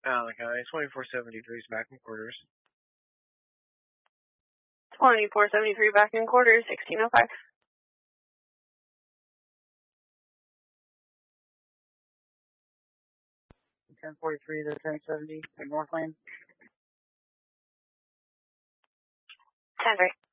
Allen County, 2473's back in quarters. 2473 back in quarters, 1605. 1043 to 1070, North Lane. 10-3.